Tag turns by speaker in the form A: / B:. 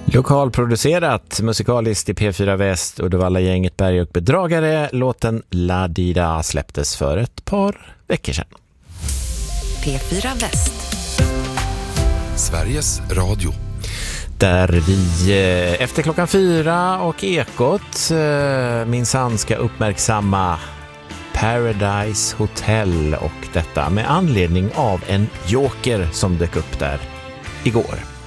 A: Lokalproducerat, musikaliskt i P4 Väst, Uddevalla-gänget Berg och Bedragare. Låten La Dida släpptes för ett par veckor sedan.
B: P4 Väst.
C: Sveriges Radio.
A: Där vi efter klockan 4 och Ekot minsann ska uppmärksamma Paradise Hotel och detta med anledning av en joker som dök upp där igår.